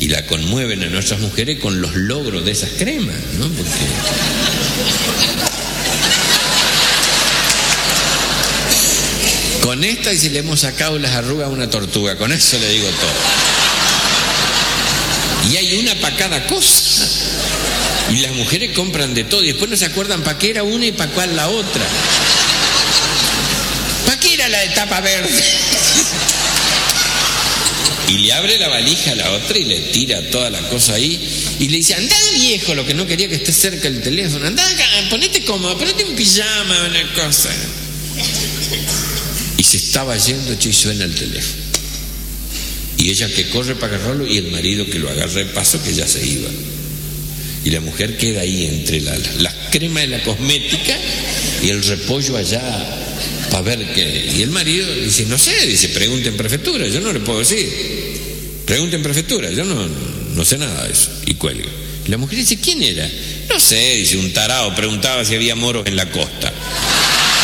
Y la conmueven a nuestras mujeres con los logros de esas cremas, ¿no? Porque... con esta, y si le hemos sacado las arrugas a una tortuga, con eso le digo todo. Y hay una para cada cosa. Y las mujeres compran de todo y después no se acuerdan para qué era una y para cuál la otra. ¿Para qué era la de tapa verde? Y le abre la valija a la otra y le tira toda la cosa ahí y le dice: andá, viejo, lo que no quería que esté cerca el teléfono, andá acá, ponete cómodo, ponete un pijama, una cosa. Y se estaba yendo, y suena el teléfono. Y ella que corre para agarrarlo y el marido que lo agarra de paso, que ya se iba. Y la mujer queda ahí entre las cremas de la cosmética y el repollo allá para ver qué. Y el marido dice: no sé, dice, pregunte en prefectura, yo no le puedo decir. Pregunte en prefectura, yo no sé nada de eso. Y cuelga. Y la mujer dice: ¿quién era? No sé, dice, un tarado, preguntaba si había moros en la costa.